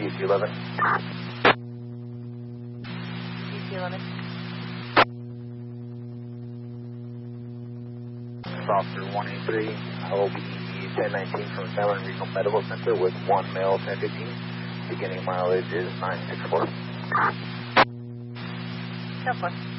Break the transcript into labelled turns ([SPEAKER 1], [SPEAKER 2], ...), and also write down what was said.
[SPEAKER 1] DC-11.
[SPEAKER 2] DC-11.
[SPEAKER 1] Officer 183, OB 1019 from San Regional Medical Center with one male 1015. Beginning mileage is 964.
[SPEAKER 2] 10-4.